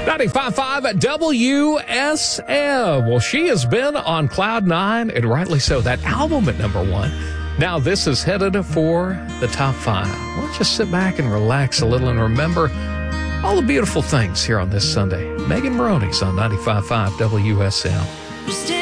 95.5 WSM. Well, she has been on Cloud 9, and rightly so. That album at number 1. Now this is headed for the top 5. Let's just sit back and relax a little and remember all the beautiful things here on this Sunday. Megan Moroney's on 95.5 WSM.